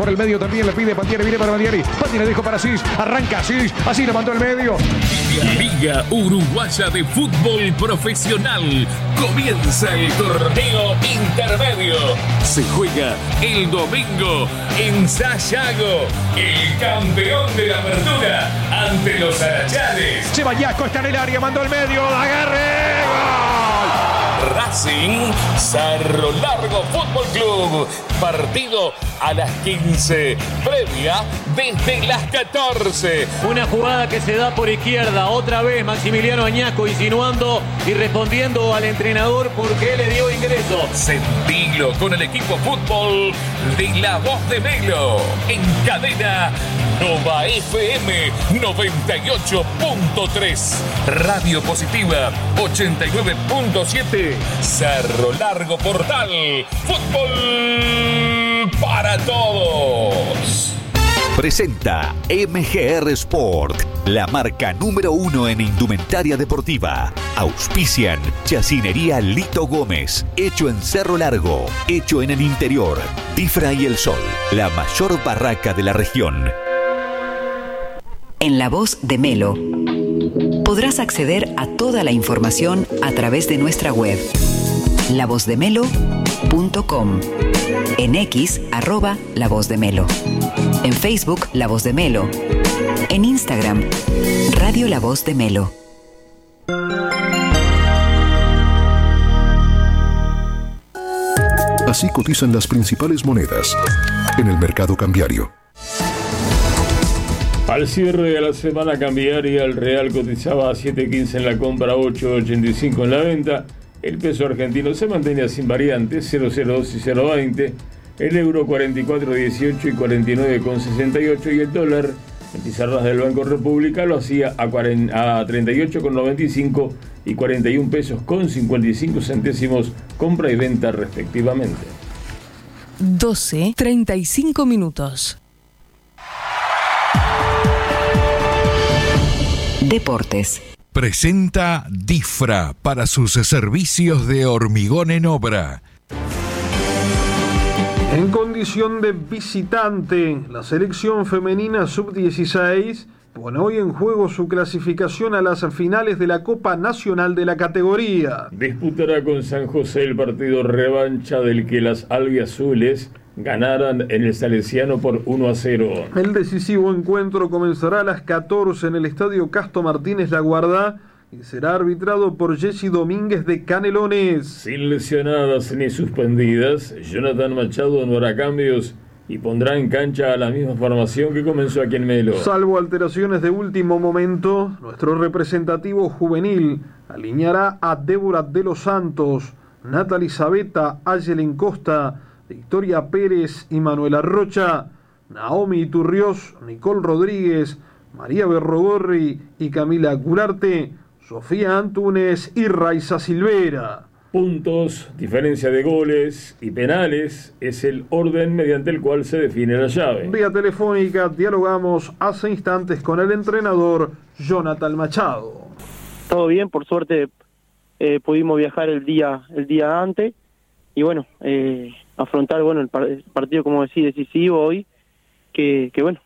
por el medio también le pide Pantieri, viene para Pantieri dejó para Cis, arranca Cis, así le mandó el medio. Liga Uruguaya de Fútbol Profesional. Comienza el torneo intermedio. Se juega el domingo en Sayago. El campeón de la apertura ante los Arachanes. Ceballaco está en el área, mandó el medio, agarre, ¡gol! Racing Cerro Largo Fútbol Club. Partido a las 15. Previa desde las 14. Una jugada que se da por izquierda. Otra vez Maximiliano Añasco insinuando y respondiendo al entrenador porque le dio ingreso. Sentilo con el equipo fútbol de La Voz de Melo. En cadena Nova FM 98.3. Radio Positiva 89.7. Cerro Largo Portal. Fútbol para todos. Presenta MGR Sport, la marca número 1 en indumentaria deportiva. Auspician Chacinería Lito Gómez, hecho en Cerro Largo, hecho en el interior. Difra y El Sol, la mayor barraca de la región. En La Voz de Melo podrás acceder a toda la información a través de nuestra web, lavozdemelo.com, en X, @La Voz de Melo, en Facebook, La Voz de Melo, en Instagram, Radio La Voz de Melo. Así cotizan las principales monedas en el mercado cambiario. Al cierre de la semana cambiaria, el real cotizaba a 7.15 en la compra, 8.85 en la venta. El peso argentino se mantenía sin variantes, 0.02 y 0.20. El euro 44.18 y 49.68. Y el dólar, en pizarras del Banco República, lo hacía a 38.95 y 41 pesos con 55 centésimos, compra y venta respectivamente. 12:35 minutos. Deportes. Presenta Difra para sus servicios de hormigón en obra. En condición de visitante, la selección femenina sub-16 pone hoy en juego su clasificación a las finales de la Copa Nacional de la categoría. Disputará con San José el partido revancha del que las albiazules ganaran en el Salesiano por 1-0. El decisivo encuentro comenzará a las 14 en el Estadio Casto Martínez La Guarda y será arbitrado por Jessy Domínguez de Canelones. Sin lesionadas ni suspendidas, Jonathan Machado no hará cambios y pondrá en cancha a la misma formación que comenzó aquí en Melo. Salvo alteraciones de último momento, nuestro representativo juvenil alineará a Débora de los Santos, Natalie Sabeta, Ayelen Costa, Victoria Pérez y Manuela Rocha, Naomi Iturriós, Nicole Rodríguez, María Berrogorri y Camila Curarte, Sofía Antúnez y Raiza Silvera. Puntos, diferencia de goles y penales es el orden mediante el cual se define la llave. Vía telefónica dialogamos hace instantes con el entrenador Jonathan Machado. Todo bien, por suerte pudimos viajar el día antes y bueno, afrontar el partido, como decía, decisivo hoy, que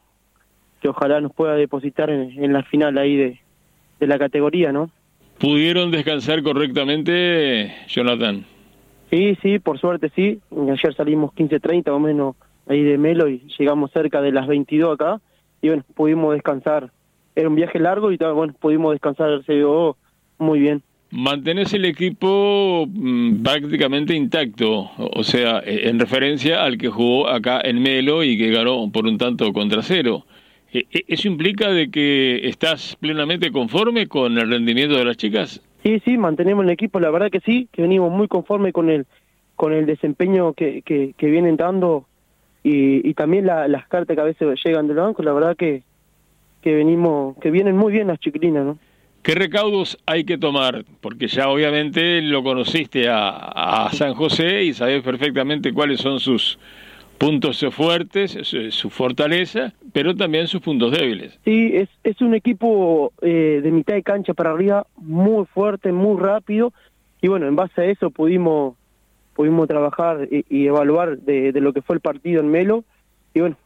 ojalá nos pueda depositar en la final ahí de la categoría, ¿no? ¿Pudieron descansar correctamente, Jonathan? Sí, por suerte sí. Ayer salimos 15:30 o menos ahí de Melo y llegamos cerca de las 22 acá y pudimos descansar. Era un viaje largo y pudimos descansar, se vio muy bien. Mantenés el equipo prácticamente intacto, o sea, en referencia al que jugó acá en Melo y que ganó por un tanto contra 0. ¿Eso implica de que estás plenamente conforme con el rendimiento de las chicas? Sí, mantenemos el equipo, la verdad que sí, que venimos muy conformes con el desempeño que vienen dando y también las cartas que a veces llegan del banco, la verdad que vienen muy bien las chiquilinas, ¿no? ¿Qué recaudos hay que tomar? Porque ya obviamente lo conociste a San José y sabés perfectamente cuáles son sus puntos fuertes, su fortaleza, pero también sus puntos débiles. Sí, es un equipo de mitad de cancha para arriba, muy fuerte, muy rápido, y en base a eso pudimos trabajar y evaluar de lo que fue el partido en Melo, y